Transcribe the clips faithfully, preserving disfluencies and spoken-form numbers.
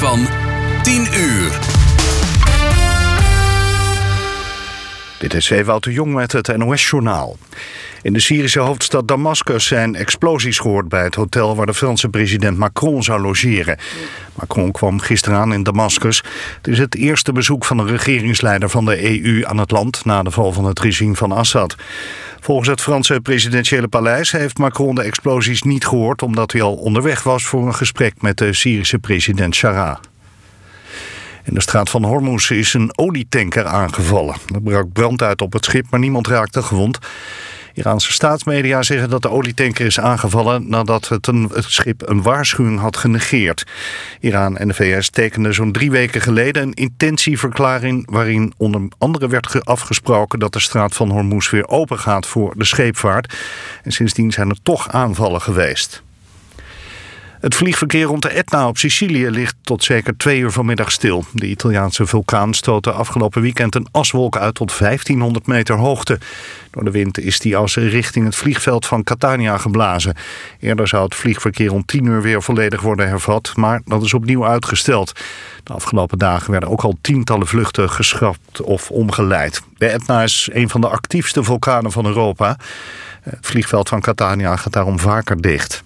van tien uur. Dit is Ewout de Jong met het N O S-journaal. In de Syrische hoofdstad Damascus zijn explosies gehoord bij het hotel waar de Franse president Macron zou logeren. Macron kwam gisteren aan in Damascus. Het is het eerste bezoek van de regeringsleider van de E U aan het land na de val van het regime van Assad. Volgens het Franse presidentiële paleis heeft Macron de explosies niet gehoord omdat hij al onderweg was voor een gesprek met de Syrische president Charra. In de straat van Hormuz is een olietanker aangevallen. Er brak brand uit op het schip, maar niemand raakte gewond. Iraanse staatsmedia zeggen dat de olietanker is aangevallen nadat het, een, het schip een waarschuwing had genegeerd. Iran en de V S tekenden zo'n drie weken geleden een intentieverklaring waarin onder andere werd afgesproken dat de straat van Hormuz weer open gaat voor de scheepvaart. En sindsdien zijn er toch aanvallen geweest. Het vliegverkeer rond de Etna op Sicilië ligt tot zeker twee uur vanmiddag stil. De Italiaanse vulkaan stootte afgelopen weekend een aswolk uit tot vijftienhonderd meter hoogte. Door de wind is die as richting het vliegveld van Catania geblazen. Eerder zou het vliegverkeer om tien uur weer volledig worden hervat, maar dat is opnieuw uitgesteld. De afgelopen dagen werden ook al tientallen vluchten geschrapt of omgeleid. De Etna is een van de actiefste vulkanen van Europa. Het vliegveld van Catania gaat daarom vaker dicht.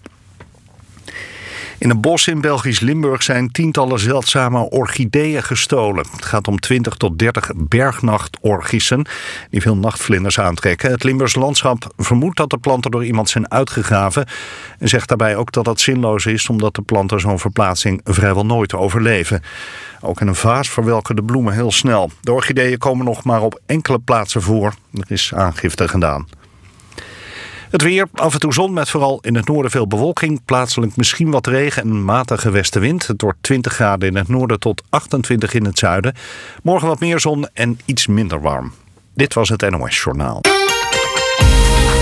In een bos in Belgisch Limburg zijn tientallen zeldzame orchideeën gestolen. Het gaat om twintig tot dertig bergnachtorchissen die veel nachtvlinders aantrekken. Het Limburgs landschap vermoedt dat de planten door iemand zijn uitgegraven en zegt daarbij ook dat het zinloos is omdat de planten zo'n verplaatsing vrijwel nooit overleven. Ook in een vaas verwelken de bloemen heel snel. De orchideeën komen nog maar op enkele plaatsen voor. Er is aangifte gedaan. Het weer, af en toe zon met vooral in het noorden veel bewolking. Plaatselijk misschien wat regen en een matige westenwind. Het wordt twintig graden in het noorden tot achtentwintig in het zuiden. Morgen wat meer zon en iets minder warm. Dit was het N O S-journaal.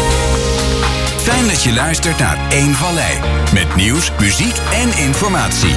Fijn dat je luistert naar één Vallei. Met nieuws, muziek en informatie.